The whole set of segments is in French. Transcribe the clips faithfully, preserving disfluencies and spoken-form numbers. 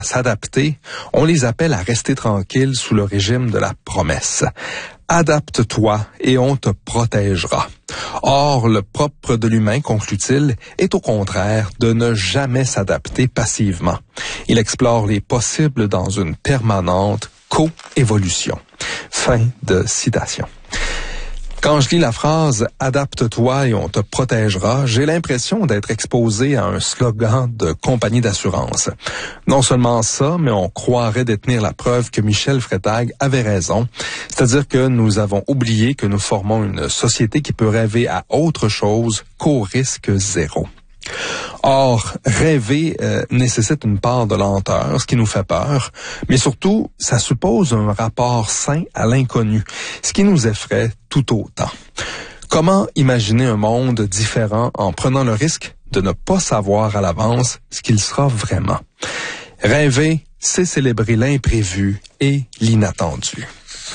s'adapter, on les appelle à rester tranquilles sous le régime de la promesse. Adapte-toi et on te protégera. Or, le propre de l'humain, conclut-il, est au contraire de ne jamais s'adapter passivement. Il explore les possibles dans une permanente co-évolution. Fin de citation. Quand je lis la phrase « Adapte-toi et on te protégera », j'ai l'impression d'être exposé à un slogan de compagnie d'assurance. Non seulement ça, mais on croirait détenir la preuve que Michel Freytag avait raison, c'est-à-dire que nous avons oublié que nous formons une société qui peut rêver à autre chose qu'au risque zéro. Or, rêver euh, nécessite une part de lenteur, ce qui nous fait peur, mais surtout, ça suppose un rapport sain à l'inconnu, ce qui nous effraie tout autant. Comment imaginer un monde différent en prenant le risque de ne pas savoir à l'avance ce qu'il sera vraiment? Rêver, c'est célébrer l'imprévu et l'inattendu.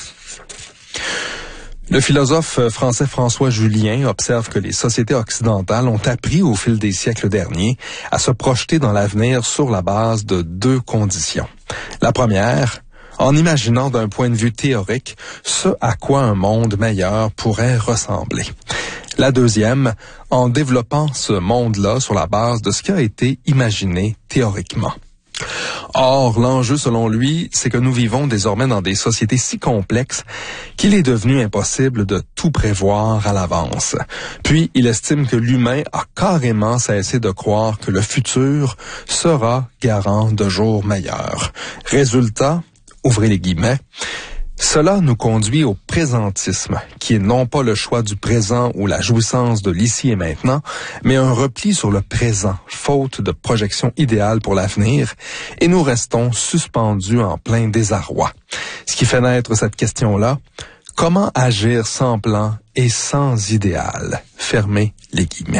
Le philosophe français François Julien observe que les sociétés occidentales ont appris au fil des siècles derniers à se projeter dans l'avenir sur la base de deux conditions. La première, en imaginant d'un point de vue théorique ce à quoi un monde meilleur pourrait ressembler. La deuxième, en développant ce monde-là sur la base de ce qui a été imaginé théoriquement. Or, l'enjeu, selon lui, c'est que nous vivons désormais dans des sociétés si complexes qu'il est devenu impossible de tout prévoir à l'avance. Puis, il estime que l'humain a carrément cessé de croire que le futur sera garant de jours meilleurs. Résultat, ouvrez les guillemets, cela nous conduit au présentisme, qui est non pas le choix du présent ou la jouissance de l'ici et maintenant, mais un repli sur le présent, faute de projection idéale pour l'avenir, et nous restons suspendus en plein désarroi. Ce qui fait naître cette question-là, comment agir sans plan et sans idéal? Fermez les guillemets.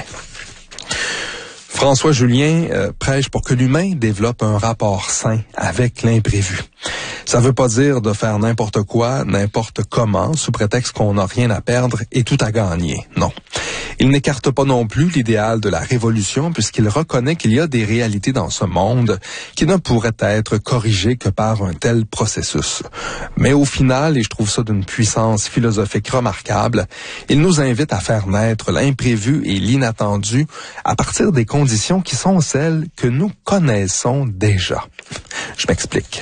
François Julien euh, prêche pour que l'humain développe un rapport sain avec l'imprévu. Ça veut pas dire de faire n'importe quoi, n'importe comment, sous prétexte qu'on n'a rien à perdre et tout à gagner. Non. Il n'écarte pas non plus l'idéal de la révolution puisqu'il reconnaît qu'il y a des réalités dans ce monde qui ne pourraient être corrigées que par un tel processus. Mais au final, et je trouve ça d'une puissance philosophique remarquable, il nous invite à faire naître l'imprévu et l'inattendu à partir des conditions qui sont celles que nous connaissons déjà. Je m'explique.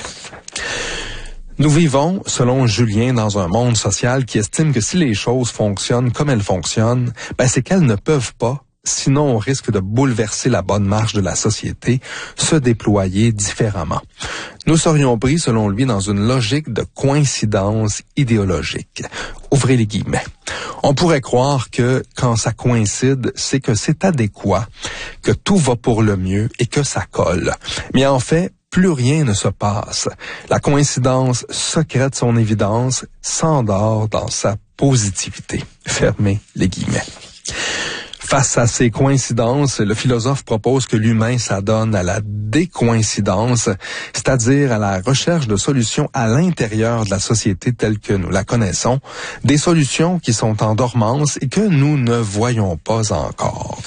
Nous vivons, selon Julien, dans un monde social qui estime que si les choses fonctionnent comme elles fonctionnent, ben c'est qu'elles ne peuvent pas, sinon on risque de bouleverser la bonne marche de la société, se déployer différemment. Nous serions pris, selon lui, dans une logique de coïncidence idéologique. Ouvrez les guillemets. On pourrait croire que quand ça coïncide, c'est que c'est adéquat, que tout va pour le mieux et que ça colle. Mais en fait, plus rien ne se passe. La coïncidence secrète son évidence, s'endort dans sa positivité. Fermez les guillemets. Face à ces coïncidences, le philosophe propose que l'humain s'adonne à la décoïncidence, c'est-à-dire à la recherche de solutions à l'intérieur de la société telle que nous la connaissons, des solutions qui sont en dormance et que nous ne voyons pas encore.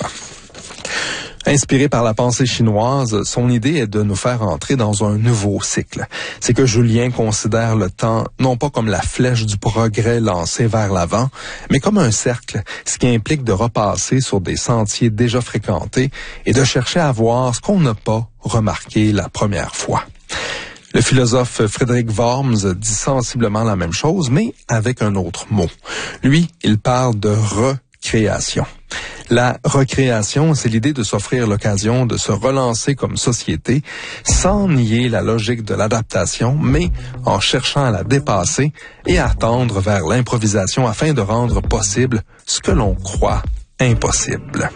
Inspiré par la pensée chinoise, son idée est de nous faire entrer dans un nouveau cycle. C'est que Julien considère le temps non pas comme la flèche du progrès lancée vers l'avant, mais comme un cercle, ce qui implique de repasser sur des sentiers déjà fréquentés et de chercher à voir ce qu'on n'a pas remarqué la première fois. Le philosophe Frédéric Worms dit sensiblement la même chose, mais avec un autre mot. Lui, il parle de recréation. La recréation, c'est l'idée de s'offrir l'occasion de se relancer comme société sans nier la logique de l'adaptation, mais en cherchant à la dépasser et à tendre vers l'improvisation afin de rendre possible ce que l'on croit impossible.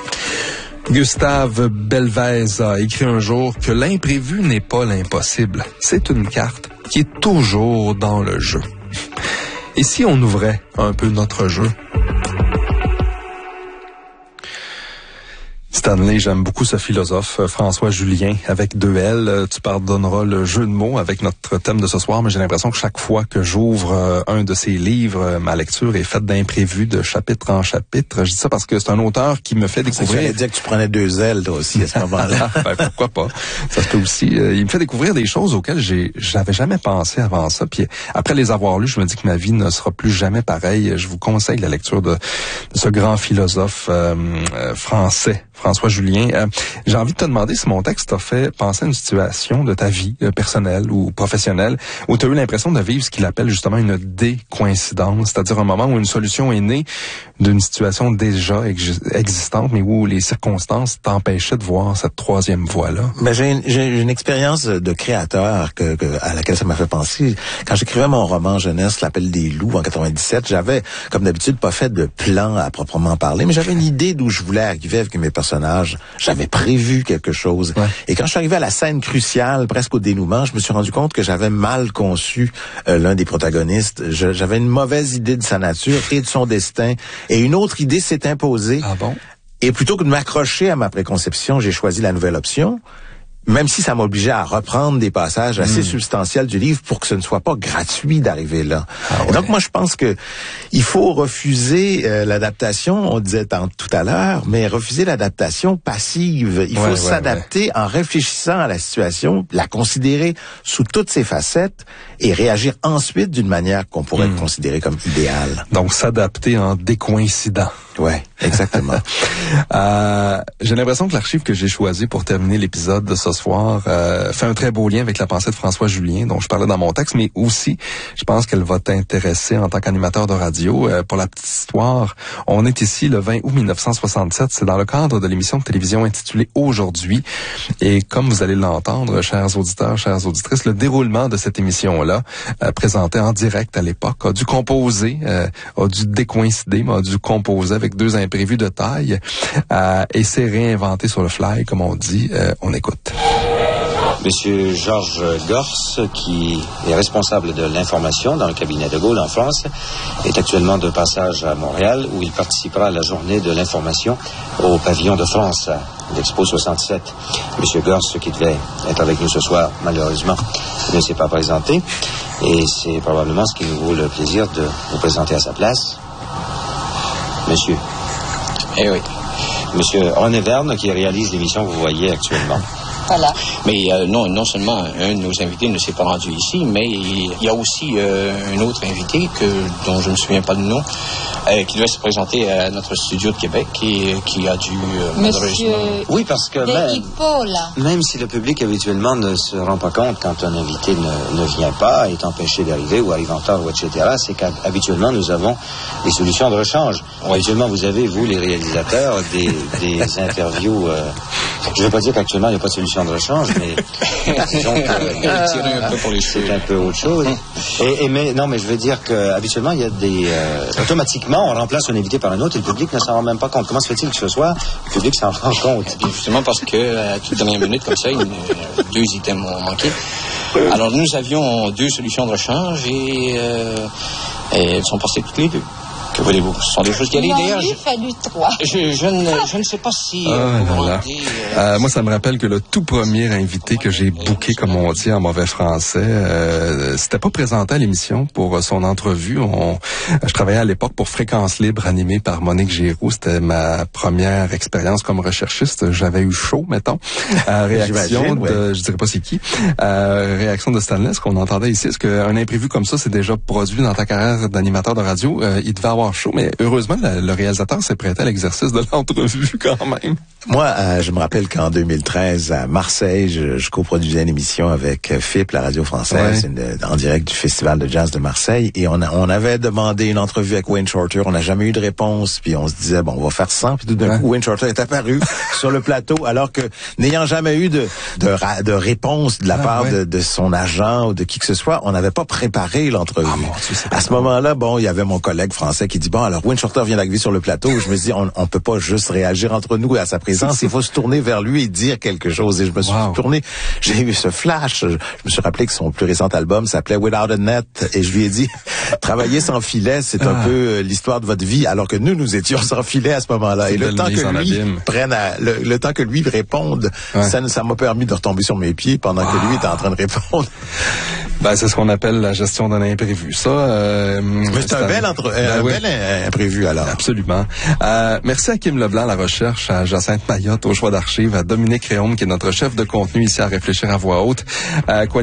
Gustave Belvez a écrit un jour que l'imprévu n'est pas l'impossible, c'est une carte qui est toujours dans le jeu. Et si on ouvrait un peu notre jeu? Stanley, j'aime beaucoup ce philosophe, François Julien, avec deux L. Tu pardonneras le jeu de mots avec notre thème de ce soir, mais j'ai l'impression que chaque fois que j'ouvre un de ses livres, ma lecture est faite d'imprévus, de chapitre en chapitre. Je dis ça parce que c'est un auteur qui me fait découvrir... Ça veut dire que tu prenais deux L, toi aussi, à ce moment-là. Ben, pourquoi pas? Ça se peut aussi. Il me fait découvrir des choses auxquelles j'ai, j'avais jamais pensé avant ça. Puis après les avoir lus, je me dis que ma vie ne sera plus jamais pareille. Je vous conseille la lecture de, de ce grand philosophe euh, euh, français, François Julien. Euh, j'ai envie de te demander si mon texte t'a fait penser à une situation de ta vie euh, personnelle ou professionnelle où tu as eu l'impression de vivre ce qu'il appelle justement une décoïncidence, c'est-à-dire un moment où une solution est née d'une situation déjà ex- existante, mais où les circonstances t'empêchaient de voir cette troisième voie-là. Ben, j'ai, une, j'ai une expérience de créateur que, que, à laquelle ça m'a fait penser. Quand j'écrivais mon roman jeunesse, L'Appel des loups, en quatre-vingt-dix-sept, j'avais, comme d'habitude, pas fait de plan à proprement parler, mais j'avais une idée d'où je voulais arriver avec mes personnages. J'avais prévu quelque chose. Ouais. Et quand je suis arrivé à la scène cruciale, presque au dénouement, je me suis rendu compte que j'avais mal conçu euh, l'un des protagonistes. Je, j'avais une mauvaise idée de sa nature et de son destin. Et une autre idée s'est imposée. Ah bon? Et plutôt que de m'accrocher à ma préconception, j'ai choisi la nouvelle option. Même si ça m'obligeait à reprendre des passages assez mmh. substantiels du livre pour que ce ne soit pas gratuit d'arriver là. Ah ouais. Donc moi je pense que il faut refuser euh, l'adaptation, on disait tant, tout à l'heure, mais refuser l'adaptation passive. Il faut ouais, s'adapter ouais, ouais. en réfléchissant à la situation, la considérer sous toutes ses facettes et réagir ensuite d'une manière qu'on pourrait mmh. considérer comme idéale. Donc s'adapter en décoïncidant. Ouais, exactement. euh, j'ai l'impression que l'archive que j'ai choisie pour terminer l'épisode de ce soir euh, fait un très beau lien avec la pensée de François Julien, dont je parlais dans mon texte, mais aussi, je pense qu'elle va t'intéresser en tant qu'animateur de radio. Euh, pour la petite histoire, on est ici le vingt août mille neuf cent soixante-sept. C'est dans le cadre de l'émission de télévision intitulée Aujourd'hui. Et comme vous allez l'entendre, chers auditeurs, chères auditrices, le déroulement de cette émission-là, euh, présentée en direct à l'époque, a dû composer, euh, a dû décoïncider, mais a dû composer avec avec deux imprévus de taille euh, et s'est réinventé sur le fly, comme on dit. Euh, on écoute. Monsieur Georges Gorce, qui est responsable de l'information dans le cabinet de Gaulle en France, est actuellement de passage à Montréal, où il participera à la journée de l'information au pavillon de France, à l'Expo soixante-sept. Monsieur Gorce, qui devait être avec nous ce soir, malheureusement, ne s'est pas présenté. Et c'est probablement ce qui nous vaut le plaisir de vous présenter à sa place. Monsieur. Eh oui. Monsieur René Verne, qui réalise l'émission que vous voyez actuellement. Voilà. Mais euh, non, non seulement un de nos invités ne s'est pas rendu ici, mais il y a aussi euh, un autre invité que dont je ne me souviens pas du nom, euh, qui devait se présenter à notre studio de Québec et qui a dû euh, malheureusement... Oui, parce que même, même si le public habituellement ne se rend pas compte quand un invité ne, ne vient pas, est empêché d'arriver ou arrive en retard, ou et cetera, c'est qu'habituellement nous avons des solutions de rechange. Oui. Habituellement, vous avez, vous, les réalisateurs, des, des interviews... Euh, je ne veux pas dire qu'actuellement, il n'y a pas de solution de rechange, mais disons que euh, un peu pour les c'est un peu autre chose. Et, et mais non, mais je veux dire que habituellement il y a des euh, automatiquement on remplace un invité par un autre et le public ne s'en rend même pas compte. Comment se fait-il que ce soit le public s'en rend compte? Bien justement parce que à toute dernière minute comme ça, une, deux items ont manqué. Alors nous avions deux solutions de rechange et, euh, et elles sont passées toutes les deux. Que voulez-vous? Ce sont des choses qui arrivent. D'ailleurs, il a fallu trois. Je, je, ne, je ne sais pas si... Oh, euh, là, là. Idée, euh, euh, moi, ça me rappelle que le tout premier invité que j'ai booké, comme on dit en mauvais français, euh, c'était pas présenté à l'émission pour son entrevue. On, je travaillais à l'époque pour Fréquence Libre, animé par Monique Giroux. C'était ma première expérience comme recherchiste. J'avais eu chaud, mettons. Euh, réaction de... Ouais. Je dirais pas c'est qui. Euh, réaction de Stanley, ce qu'on entendait ici. Est-ce qu'un imprévu comme ça, c'est déjà produit dans ta carrière d'animateur de radio? Euh, il devait avoir chaud, mais heureusement, le, le réalisateur s'est prêté à l'exercice de l'entrevue quand même. Moi, euh, je me rappelle qu'en deux mille treize, à Marseille, je, je coproduisais une émission avec F I P, la radio française, ouais. une, en direct du Festival de jazz de Marseille, et on, a, on avait demandé une entrevue avec Wayne Shorter, on n'a jamais eu de réponse, puis on se disait, bon, on va faire cent, puis tout d'un ouais. coup, Wayne Shorter est apparu sur le plateau, alors que, n'ayant jamais eu de, de, de réponse de la ah, part ouais. de, de son agent ou de qui que ce soit, on n'avait pas préparé l'entrevue. Ah, bon, à ce moment-là, bon, il y avait mon collègue français qui qui dit, bon, alors Wayne Shorter vient d'arriver sur le plateau. Je me dis, on, on peut pas juste réagir entre nous à sa présence. Il faut se tourner vers lui et dire quelque chose. Et je me suis wow. tourné. J'ai eu ce flash. Je, je me suis rappelé que son plus récent album s'appelait Without a Net. Et je lui ai dit, travailler sans filet, c'est ah. un peu l'histoire de votre vie, alors que nous, nous étions sans filet à ce moment-là. C'est et le temps que lui prenne à, le, le temps que lui réponde, ouais. ça, ça m'a permis de retomber sur mes pieds pendant wow. que lui était en train de répondre. Ben, c'est ce qu'on appelle la gestion d'un imprévu. Ça, euh, Mais c'est, c'est un, un bel, entre, ben, un oui. bel imprévu, alors. Absolument. Euh, merci à Kim Leblanc, la recherche, à Jacinthe Mayotte, au choix d'archives, à Dominique Réaume, qui est notre chef de contenu ici à Réfléchir à voix haute, à